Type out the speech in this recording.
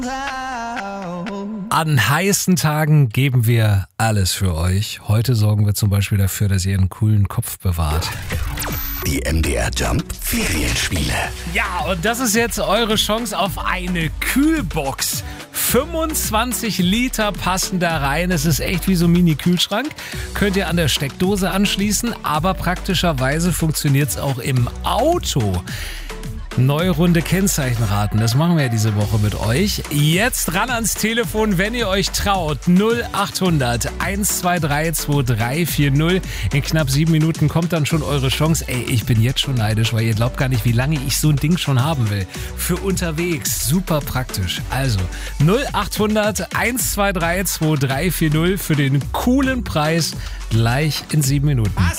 An heißen Tagen geben wir alles für euch. Heute sorgen wir zum Beispiel dafür, dass ihr einen coolen Kopf bewahrt. Die MDR Jump Ferienspiele. Ja, und das ist jetzt eure Chance auf eine Kühlbox. 25 Liter passen da rein. Es ist echt wie so ein Mini-Kühlschrank. Könnt ihr an der Steckdose anschließen, aber praktischerweise funktioniert es auch im Auto. Neue Runde Kennzeichen raten, das machen wir ja diese Woche mit euch. Jetzt ran ans Telefon, wenn ihr euch traut. 0800 123 2340. In knapp 7 Minuten kommt dann schon eure Chance. Ey, ich bin jetzt schon neidisch, weil ihr glaubt gar nicht, wie lange ich so ein Ding schon haben will. Für unterwegs, super praktisch. Also 0800 123 2340 für den coolen Preis gleich in 7 Minuten.